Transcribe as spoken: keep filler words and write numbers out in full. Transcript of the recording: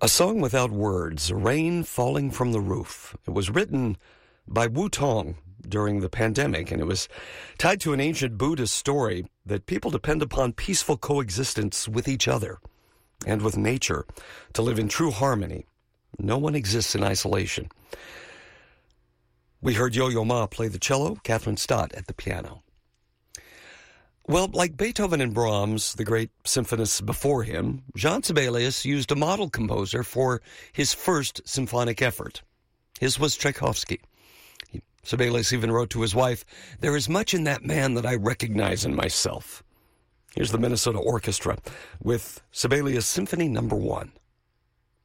A Song Without Words, Rain Falling from the Roof. It was written by Wu Tong during the pandemic, and it was tied to an ancient Buddhist story that people depend upon peaceful coexistence with each other and with nature to live in true harmony. No one exists in isolation. We heard Yo-Yo Ma play the cello, Catherine Stott at the piano. Well, like Beethoven and Brahms, the great symphonists before him, Jean Sibelius used a model composer for his first symphonic effort. His was Tchaikovsky. He, Sibelius even wrote to his wife, "There is much in that man that I recognize in myself." Here's the Minnesota Orchestra with Sibelius Symphony Number One.